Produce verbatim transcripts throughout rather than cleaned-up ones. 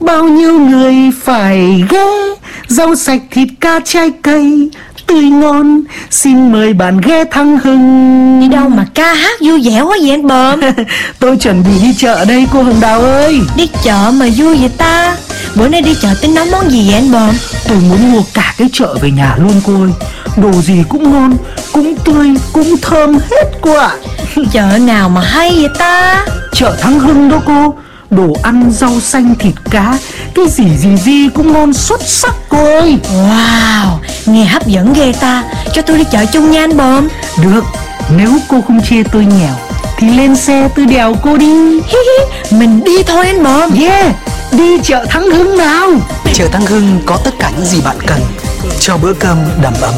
bao nhiêu người phải ghé. Rau sạch thịt cá trái cây tươi ngon, xin mời bạn ghé Thăng Hưng. Đi đâu mà ca hát vui vẻ quá vậy anh Bờm? Tôi chuẩn bị đi chợ đây cô Hồng Đào ơi. Đi chợ mà vui vậy ta? Bữa nay đi chợ tính nấu món gì vậy anh Bờm? Tôi muốn mua cả cái chợ về nhà luôn cô ơi. Đồ gì cũng ngon, cũng tươi, cũng thơm hết cô ạ. Chợ nào mà hay vậy ta? Chợ Thăng Hưng đó cô. Đồ ăn, rau xanh, thịt cá, cái gì gì gì cũng ngon xuất sắc cô ơi. Wow, nghe hấp dẫn ghê ta. Cho tôi đi chợ chung nha anh Bờm. Được, nếu cô không chê tôi nghèo thì lên xe tôi đèo cô đi. Mình đi thôi anh Bờm. Yeah, đi chợ Thăng Hưng nào. Chợ Thăng Hưng có tất cả những gì bạn cần cho bữa cơm đầm ấm.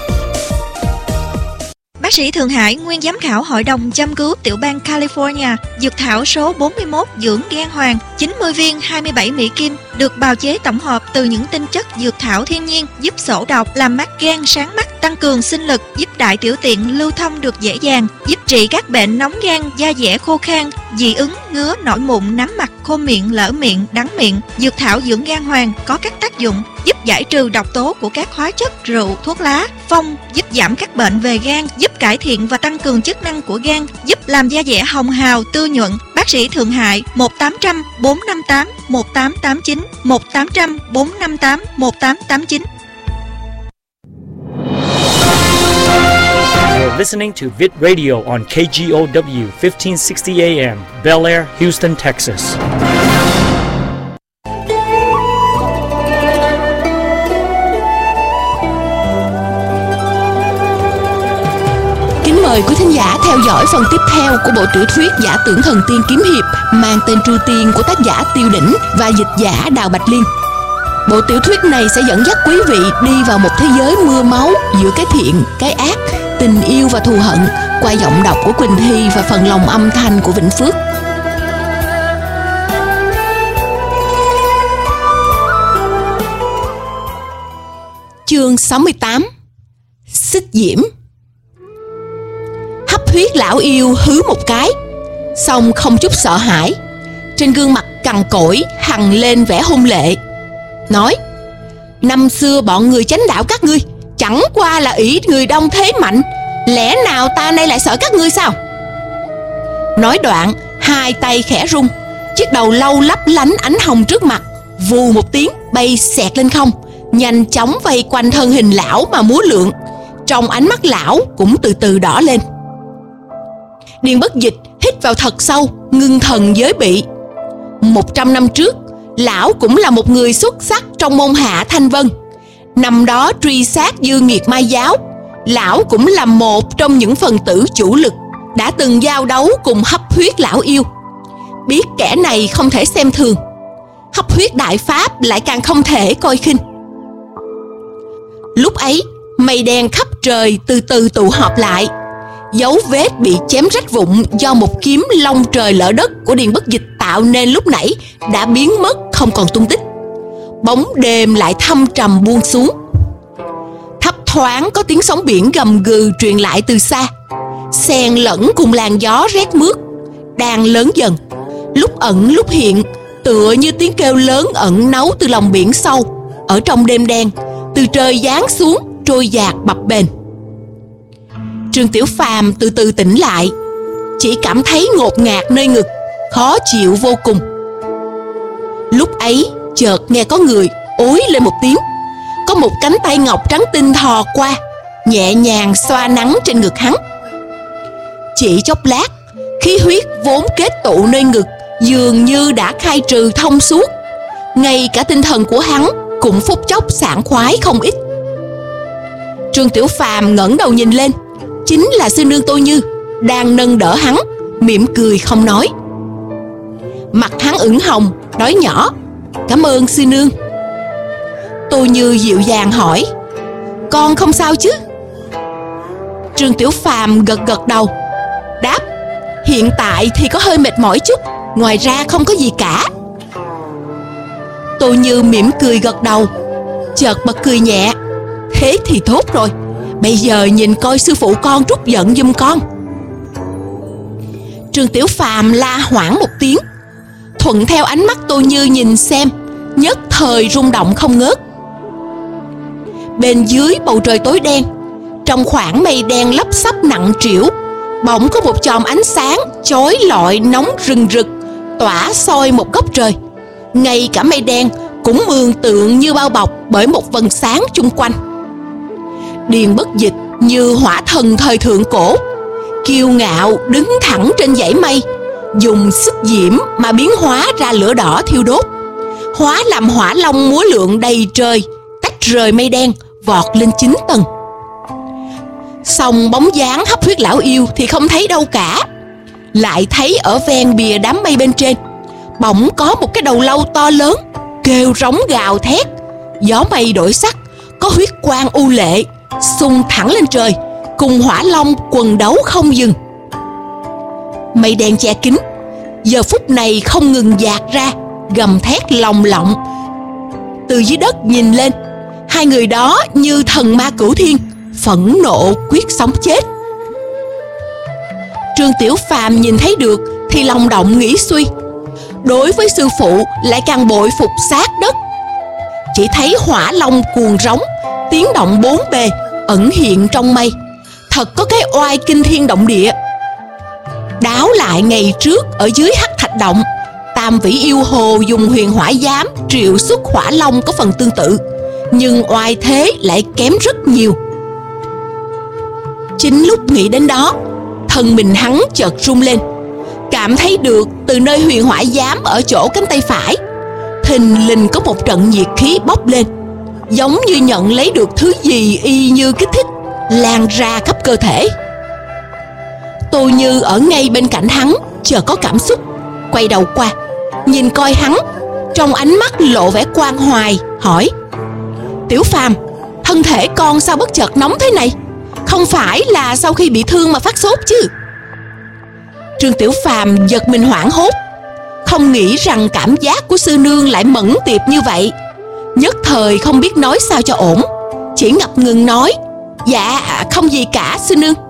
Bác sĩ Thượng Hải, nguyên giám khảo Hội đồng châm cứu tiểu bang California, dược thảo số bốn mươi mốt dưỡng gan hoàng, chín mươi viên hai mươi bảy mỹ kim, được bào chế tổng hợp từ những tinh chất dược thảo thiên nhiên, giúp sổ độc, làm mắt gan sáng mắt, tăng cường sinh lực, giúp đại tiểu tiện lưu thông được dễ dàng, giúp trị các bệnh nóng gan, da dẻ khô khan, dị ứng, ngứa, nổi mụn, nám mặt, khô miệng, lở miệng, đắng miệng. Dược thảo dưỡng gan hoàng có các tác dụng giúp giải trừ độc tố của các hóa chất, rượu, thuốc lá, phong, giúp giảm các bệnh về gan, giúp cải thiện và tăng cường chức năng của gan, giúp làm da dẻ hồng hào, tươi nhuận. Bác sĩ Thượng Hải một tám không không bốn năm tám một tám tám chín một tám không không bốn năm tám một tám tám chín. You're listening to Vid Radio on K G O W fifteen sixty A M, Bel Air, Houston, Texas. Mời quý thính giả theo dõi phần tiếp theo của bộ tiểu thuyết Giả tưởng thần tiên kiếm hiệp mang tên Trư Tiên của tác giả Tiêu Đỉnh và dịch giả Đào Bạch Liên. Bộ tiểu thuyết này sẽ dẫn dắt quý vị đi vào một thế giới mưa máu giữa cái thiện, cái ác, tình yêu và thù hận qua giọng đọc của Quỳnh Thi và phần lồng âm thanh của Vĩnh Phước. Chương sáu mươi tám. Xích diễm. Hấp huyết lão yêu hứ một cái, xong không chút sợ hãi, trên gương mặt cằn cỗi hằn lên vẻ hung lệ, nói: năm xưa bọn người chánh đạo các ngươi chẳng qua là ỷ người đông thế mạnh, lẽ nào ta nay lại sợ các ngươi sao? Nói đoạn, hai tay khẽ rung, chiếc đầu lâu lấp lánh ánh hồng trước mặt vù một tiếng bay xẹt lên không, nhanh chóng vây quanh thân hình lão mà múa lượn. Trong ánh mắt lão cũng từ từ đỏ lên. Điền Bất Dịch hít vào thật sâu, ngưng thần giới bị. Một trăm năm trước, lão cũng là một người xuất sắc trong môn hạ Thanh Vân. Năm đó truy sát dư nghiệt Mai giáo, lão cũng là một trong những phần tử chủ lực, đã từng giao đấu cùng hấp huyết lão yêu. Biết kẻ này không thể xem thường, hấp huyết đại pháp lại càng không thể coi khinh. Lúc ấy, mây đen khắp trời từ từ tụ họp lại. Dấu vết bị chém rách vụn do một kiếm long trời lở đất của Điền Bất Dịch tạo nên lúc nãy đã biến mất không còn tung tích. Bóng đêm lại thâm trầm buông xuống. Thấp thoáng có tiếng sóng biển gầm gừ truyền lại từ xa, xen lẫn cùng làn gió rét mướt đang lớn dần, lúc ẩn lúc hiện, tựa như tiếng kêu lớn ẩn náu từ lòng biển sâu, ở trong đêm đen từ trời giáng xuống trôi dạt bập bềnh. Trương Tiểu Phàm từ từ tỉnh lại, chỉ cảm thấy ngột ngạt nơi ngực, khó chịu vô cùng. Lúc ấy chợt nghe có người ối lên một tiếng, có một cánh tay ngọc trắng tinh thò qua, nhẹ nhàng xoa nắng trên ngực hắn. Chỉ chốc lát, khí huyết vốn kết tụ nơi ngực dường như đã khai trừ thông suốt, ngay cả tinh thần của hắn cũng phút chốc sảng khoái không ít. Trương Tiểu Phàm ngẩng đầu nhìn lên, chính là sư nương Tô Như đang nâng đỡ hắn, mỉm cười không nói. Mặt hắn ửng hồng, nói nhỏ: cảm ơn sư nương. Tô Như dịu dàng hỏi: con không sao chứ? Trương Tiểu Phàm gật gật đầu, đáp: hiện tại thì có hơi mệt mỏi chút, ngoài ra không có gì cả. Tô Như mỉm cười gật đầu, chợt bật cười nhẹ: thế thì tốt rồi, bây giờ nhìn coi sư phụ con trút giận giùm con. Trương Tiểu Phàm la hoảng một tiếng, thuận theo ánh mắt Tô Như nhìn xem nhất thời rung động không ngớt. Bên dưới bầu trời tối đen, trong khoảng mây đen lấp xấp nặng trĩu, bỗng có một chòm ánh sáng chói lọi nóng rừng rực tỏa soi một góc trời. Ngay cả mây đen cũng mường tượng như bao bọc bởi một vầng sáng chung quanh. Điền Bất Dịch như hỏa thần thời thượng cổ, kiêu ngạo đứng thẳng trên dãy mây, dùng xích diễm mà biến hóa ra lửa đỏ thiêu đốt, hóa làm hỏa long múa lượn đầy trời, tách rời mây đen vọt lên chín tầng. Song bóng dáng Hấp Huyết Lão Yêu thì không thấy đâu cả. Lại thấy ở ven bìa đám mây bên trên, bỗng có một cái đầu lâu to lớn kêu rống gào thét. Gió mây đổi sắc, có huyết quang u lệ xung thẳng lên trời, cùng hỏa long quần đấu không dừng. Mây đen che kín, giờ phút này không ngừng dạt ra, gầm thét lồng lộng. Từ dưới đất nhìn lên, hai người đó như thần ma cửu thiên, phẫn nộ quyết sống chết. Trương Tiểu Phàm nhìn thấy được thì lòng động nghĩ suy, đối với sư phụ lại càng bội phục sát đất. Chỉ thấy hỏa long cuồng rống, tiếng động bốn bề, ẩn hiện trong mây, thật có cái oai kinh thiên động địa. Đáo lại ngày trước ở dưới Hắc Thạch Động, Tam Vĩ Yêu Hồ dùng huyền hỏa giám triệu xuất hỏa long có phần tương tự, nhưng oai thế lại kém rất nhiều. Chính lúc nghĩ đến đó, thân mình hắn chợt rung lên, cảm thấy được từ nơi huyền hỏa giám ở chỗ cánh tay phải, thình lình có một trận nhiệt khí bốc lên, giống như nhận lấy được thứ gì y như kích thích, lan ra khắp cơ thể. Tô Như ở ngay bên cạnh hắn chợt có cảm xúc, quay đầu qua nhìn coi hắn, trong ánh mắt lộ vẻ quan hoài, hỏi: Tiểu Phàm, thân thể con sao bất chợt nóng thế này? Không phải là sau khi bị thương mà phát sốt chứ? Trương Tiểu Phàm giật mình hoảng hốt, không nghĩ rằng cảm giác của sư nương lại mẫn tiệp như vậy, nhất thời không biết nói sao cho ổn, chỉ ngập ngừng nói: Dạ không gì cả sư nương.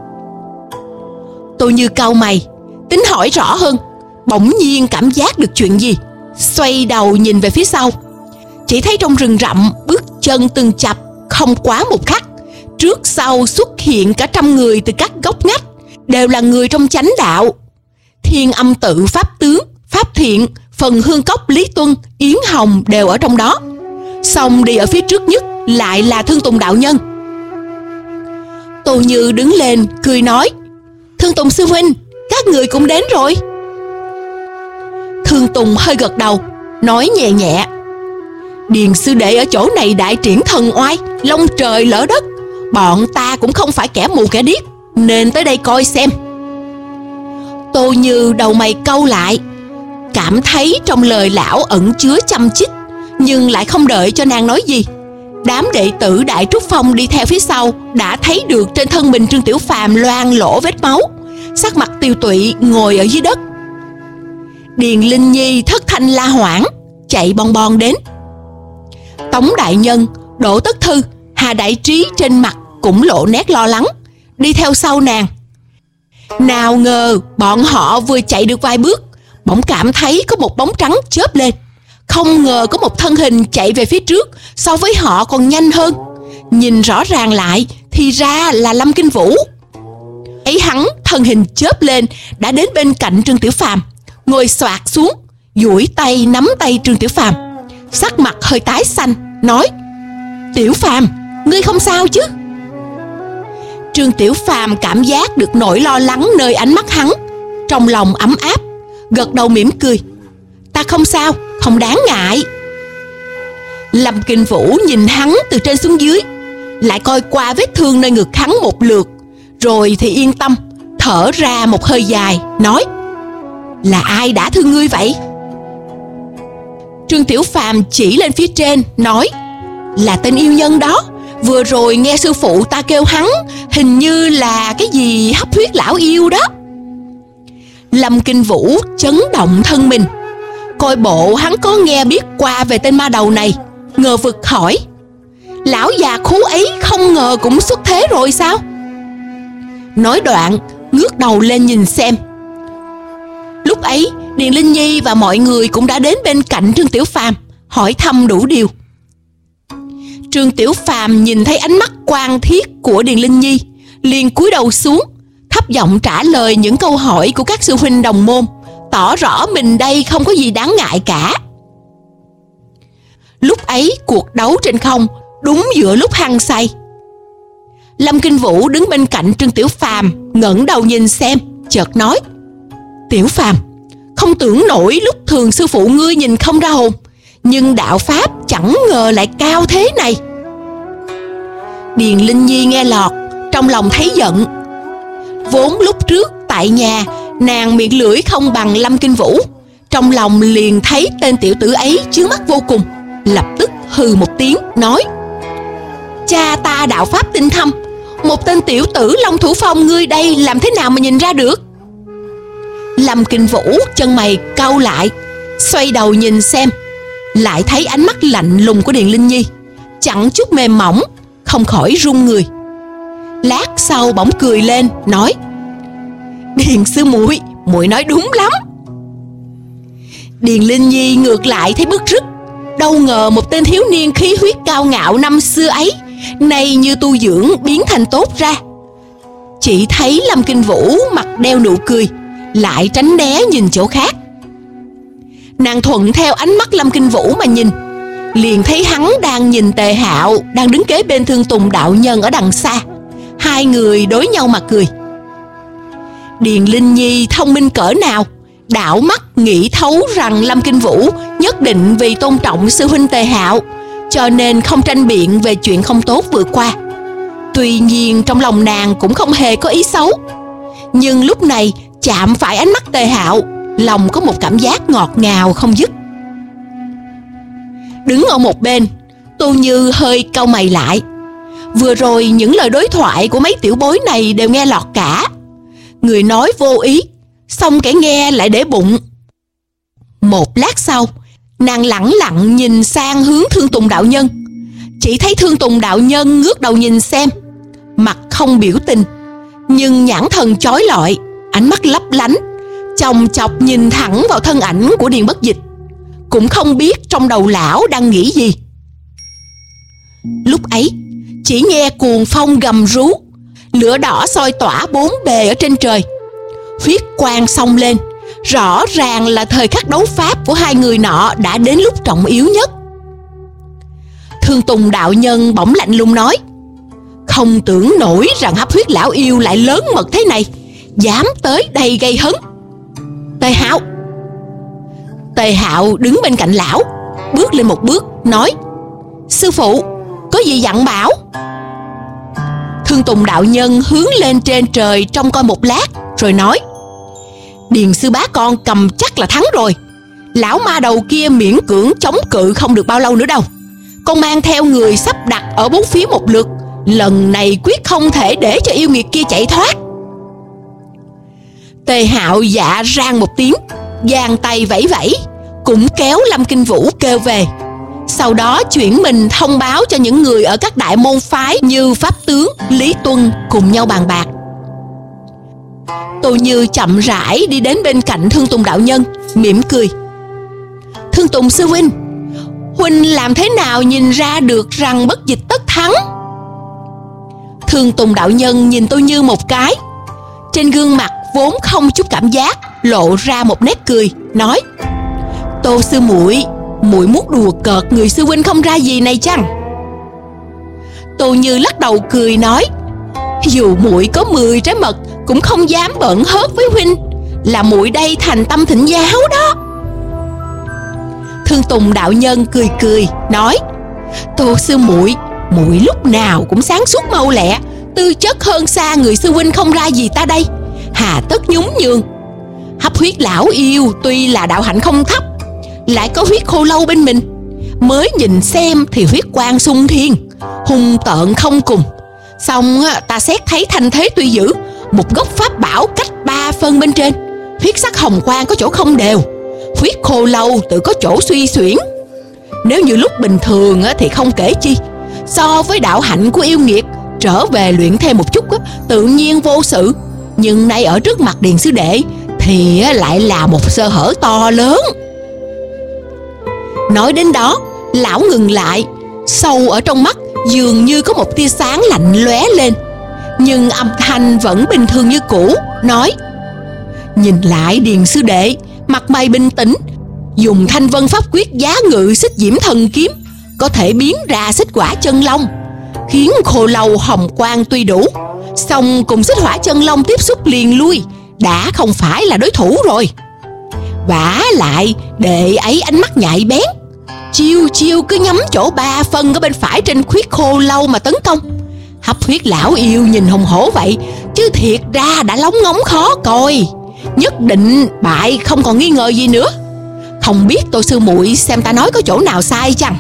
Tô Như cau mày, tính hỏi rõ hơn, bỗng nhiên cảm giác được chuyện gì, xoay đầu nhìn về phía sau, chỉ thấy trong rừng rậm bước chân từng chập, không quá một khắc, trước sau xuất hiện cả trăm người từ các góc ngách, đều là người trong chánh đạo. Thiên Âm Tự Pháp Tướng, Pháp Thiện, Phần Hương Cốc Lý Tuân, Yến Hồng đều ở trong đó. Xong đi ở phía trước nhất lại là Thương Tùng đạo nhân. Tô Như đứng lên cười nói: Thương Tùng sư huynh, các người cũng đến rồi. Thương Tùng hơi gật đầu, nói nhẹ nhẹ: Điền sư đệ ở chỗ này đại triển thần oai, long trời lỡ đất, bọn ta cũng không phải kẻ mù kẻ điếc, nên tới đây coi xem. Tô Như đầu mày cau lại, cảm thấy trong lời lão ẩn chứa chăm chích, nhưng lại không đợi cho nàng nói gì. Đám đệ tử Đại Trúc Phong đi theo phía sau đã thấy được trên thân mình Trương Tiểu Phàm loang lỗ vết máu, sắc mặt tiêu tụy ngồi ở dưới đất. Điền Linh Nhi thất thanh la hoảng, chạy bon bon đến. Tống đại nhân, Đỗ Tất Thư, Hà Đại Trí trên mặt cũng lộ nét lo lắng, đi theo sau nàng. Nào ngờ bọn họ vừa chạy được vài bước, bỗng cảm thấy có một bóng trắng chớp lên, không ngờ có một thân hình chạy về phía trước, so với họ còn nhanh hơn. Nhìn rõ ràng lại thì ra là Lâm Kinh Vũ. Ấy hắn thân hình chớp lên đã đến bên cạnh Trương Tiểu Phàm, ngồi xoạc xuống, duỗi tay nắm tay Trương Tiểu Phàm, sắc mặt hơi tái xanh, nói: Tiểu Phàm, ngươi không sao chứ? Trương Tiểu Phàm cảm giác được nỗi lo lắng nơi ánh mắt hắn, trong lòng ấm áp, gật đầu mỉm cười: Ta không sao, không đáng ngại. Lâm Kinh Vũ nhìn hắn từ trên xuống dưới, lại coi qua vết thương nơi ngực hắn một lượt, rồi thì yên tâm, thở ra một hơi dài, nói: Là ai đã thương ngươi vậy? Trương Tiểu Phàm chỉ lên phía trên, nói: Là tên yêu nhân đó, vừa rồi nghe sư phụ ta kêu hắn, hình như là cái gì Hấp Huyết Lão Yêu đó. Lâm Kinh Vũ chấn động thân mình, coi bộ hắn có nghe biết qua về tên ma đầu này, ngờ vực hỏi: Lão già khú ấy không ngờ cũng xuất thế rồi sao? Nói đoạn ngước đầu lên nhìn xem. Lúc ấy Điền Linh Nhi và mọi người cũng đã đến bên cạnh Trương Tiểu Phàm, hỏi thăm đủ điều. Trương Tiểu Phàm nhìn thấy ánh mắt quan thiết của Điền Linh Nhi, liền cúi đầu xuống, thấp giọng trả lời những câu hỏi của các sư huynh đồng môn, tỏ rõ mình đây không có gì đáng ngại cả. Lúc ấy cuộc đấu trên không đúng giữa lúc hăng say. Lâm Kinh Vũ đứng bên cạnh Trương Tiểu Phàm, ngẩng đầu nhìn xem, chợt nói: Tiểu Phàm, không tưởng nổi lúc thường sư phụ ngươi nhìn không ra hồn, nhưng đạo pháp chẳng ngờ lại cao thế này. Điền Linh Nhi nghe lọt, trong lòng thấy giận. Vốn lúc trước tại nhà nàng miệng lưỡi không bằng Lâm Kinh Vũ, trong lòng liền thấy tên tiểu tử ấy chướng mắt vô cùng, lập tức hừ một tiếng nói: Cha ta đạo pháp tinh thâm, một tên tiểu tử Long Thủ Phong ngươi đây làm thế nào mà nhìn ra được? Lâm Kinh Vũ chân mày cau lại, xoay đầu nhìn xem, lại thấy ánh mắt lạnh lùng của Điền Linh Nhi, chẳng chút mềm mỏng, không khỏi run người. Lát sau bỗng cười lên nói: Điền sư muội, muội nói đúng lắm. Điền Linh Nhi ngược lại thấy bức rứt, đâu ngờ một tên thiếu niên khí huyết cao ngạo năm xưa ấy nay như tu dưỡng biến thành tốt ra. Chỉ thấy Lâm Kinh Vũ mặt đeo nụ cười, lại tránh né nhìn chỗ khác. Nàng thuận theo ánh mắt Lâm Kinh Vũ mà nhìn, liền thấy hắn đang nhìn Tề Hạo đang đứng kế bên Thương Tùng đạo nhân ở đằng xa. Hai người đối nhau mà cười. Điền Linh Nhi thông minh cỡ nào, đảo mắt nghĩ thấu rằng Lâm Kinh Vũ nhất định vì tôn trọng sư huynh Tề Hạo, cho nên không tranh biện về chuyện không tốt vừa qua. Tuy nhiên trong lòng nàng cũng không hề có ý xấu, nhưng lúc này chạm phải ánh mắt Tề Hạo, lòng có một cảm giác ngọt ngào không dứt. Đứng ở một bên, Tô Như hơi cau mày lại. Vừa rồi những lời đối thoại của mấy tiểu bối này đều nghe lọt cả. Người nói vô ý, xong kẻ nghe lại để bụng. Một lát sau, nàng lẳng lặng nhìn sang hướng Thương Tùng đạo nhân. Chỉ thấy Thương Tùng đạo nhân ngước đầu nhìn xem, mặt không biểu tình, nhưng nhãn thần chói lọi, ánh mắt lấp lánh, chòng chọc nhìn thẳng vào thân ảnh của Điền Bất Dịch, cũng không biết trong đầu lão đang nghĩ gì. Lúc ấy chỉ nghe cuồng phong gầm rú, lửa đỏ soi tỏa bốn bề ở trên trời, huyết quang xông lên, rõ ràng là thời khắc đấu pháp của hai người nọ đã đến lúc trọng yếu nhất. Thương Tùng đạo nhân bỗng lạnh lùng nói: Không tưởng nổi rằng Hấp Huyết lão yêu lại lớn mật thế này, dám tới đây gây hấn. Tề Hạo. Tề Hạo đứng bên cạnh lão, bước lên một bước nói: Sư phụ, có gì dặn bảo? Thương Tùng đạo nhân hướng lên trên trời trông coi một lát, rồi nói: Điền sư bá con cầm chắc là thắng rồi. Lão ma đầu kia miễn cưỡng chống cự không được bao lâu nữa đâu. Con mang theo người sắp đặt ở bốn phía một lượt, lần này quyết không thể để cho yêu nghiệt kia chạy thoát. Tề Hạo dạ rang một tiếng, giang tay vẫy vẫy, cũng kéo Lâm Kinh Vũ kêu về. Sau đó chuyển mình thông báo cho những người ở các đại môn phái như Pháp Tướng, Lý Tuân cùng nhau bàn bạc. Tô Như chậm rãi đi đến bên cạnh Thương Tùng đạo nhân, mỉm cười: Thương Tùng sư huynh, huynh làm thế nào nhìn ra được rằng Bất Dịch tất thắng? Thương Tùng đạo nhân nhìn Tô Như một cái, trên gương mặt vốn không chút cảm giác lộ ra một nét cười, nói: Tô sư muội, muội muốn đùa cợt người sư huynh không ra gì này chăng? Tô Như lắc đầu cười nói: Dù muội có mười trái mật cũng không dám bợn hớt với huynh, là muội đây thành tâm thỉnh giáo đó. Thương Tùng đạo nhân cười cười nói: Tô sư muội, muội lúc nào cũng sáng suốt mau lẹ, tư chất hơn xa người sư huynh không ra gì ta đây, hà tất nhún nhường. Hấp Huyết lão yêu tuy là đạo hạnh không thấp, lại có huyết khô lâu bên mình, mới nhìn xem thì huyết quang xung thiên, hung tợn không cùng. Xong ta xét thấy thanh thế tuy dữ, một gốc pháp bảo cách ba phân bên trên, huyết sắc hồng quang có chỗ không đều, huyết khô lâu tự có chỗ suy xuyển. Nếu như lúc bình thường thì không kể chi, so với đạo hạnh của yêu nghiệt, trở về luyện thêm một chút tự nhiên vô sự, nhưng nay ở trước mặt Điền sư đệ thì lại là một sơ hở to lớn. Nói đến đó, lão ngừng lại. Sâu ở trong mắt dường như có một tia sáng lạnh lóe lên, nhưng âm thanh vẫn bình thường như cũ, nói: Nhìn lại Điền sư đệ, mặt mày bình tĩnh, dùng thanh vân pháp quyết giá ngự xích diễm thần kiếm, có thể biến ra xích quả chân long, khiến khô lâu hồng quang tuy đủ, song cùng xích hỏa chân long tiếp xúc liền lui, đã không phải là đối thủ rồi. Vả lại đệ ấy ánh mắt nhạy bén, chiêu chiêu cứ nhắm chỗ ba phân ở bên phải trên khuyết khô lâu mà tấn công. Hấp huyết lão yêu nhìn hùng hổ vậy, chứ thiệt ra đã lóng ngóng khó coi, nhất định bại không còn nghi ngờ gì nữa. Không biết Tô sư muội xem ta nói có chỗ nào sai chăng?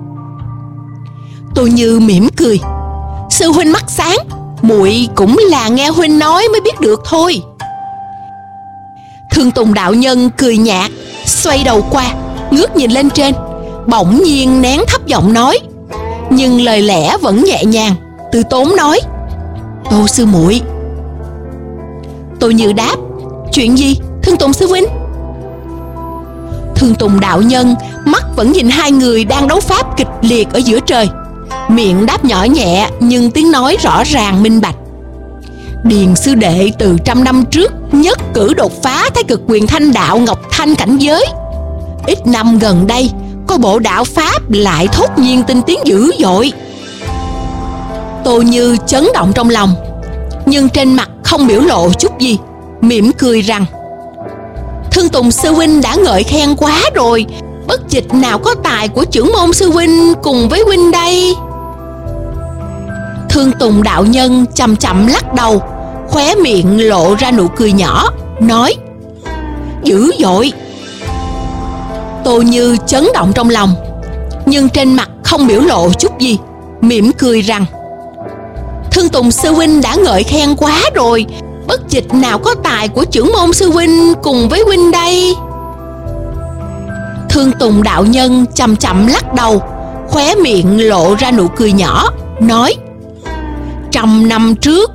Tô Như mỉm cười: Sư huynh mắt sáng, muội cũng là nghe huynh nói mới biết được thôi. Thương Tùng đạo nhân cười nhạt, xoay đầu qua, ngước nhìn lên trên, bỗng nhiên nén thấp giọng nói, nhưng lời lẽ vẫn nhẹ nhàng, từ tốn nói: Tô sư muội. Tô Như đáp: Chuyện gì, Thương Tùng sư huynh? Thương Tùng đạo nhân mắt vẫn nhìn hai người đang đấu pháp kịch liệt ở giữa trời, miệng đáp nhỏ nhẹ nhưng tiếng nói rõ ràng minh bạch. Điền sư đệ từ trăm năm trước nhất cử đột phá Thái Cực Quyền Thanh Đạo Ngọc Thanh cảnh giới. Ít năm gần đây, có bộ đạo pháp lại thốt nhiên tinh tiến dữ dội. Tô Như chấn động trong lòng, nhưng trên mặt không biểu lộ chút gì, mỉm cười rằng: Thương Tùng sư huynh đã ngợi khen quá rồi, bất dịch nào có tài của trưởng môn sư huynh cùng với huynh đây. Thương Tùng đạo nhân chậm chậm lắc đầu, khóe miệng lộ ra nụ cười nhỏ, nói: Dữ dội. Tô Như chấn động trong lòng, nhưng trên mặt không biểu lộ chút gì, mỉm cười rằng: Thương Tùng sư huynh đã ngợi khen quá rồi, bất dịch nào có tài của trưởng môn sư huynh cùng với huynh đây. Thương Tùng đạo nhân chậm chậm lắc đầu, khóe miệng lộ ra nụ cười nhỏ, nói: Trăm năm trước